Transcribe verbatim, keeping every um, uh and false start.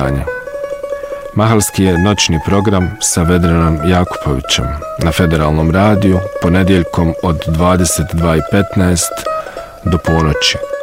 izdanja. Mahalski je noćni program sa Vedranom Jakupovićem na Federalnom radiju ponedjeljkom od dvadeset dva i petnaest do ponoći.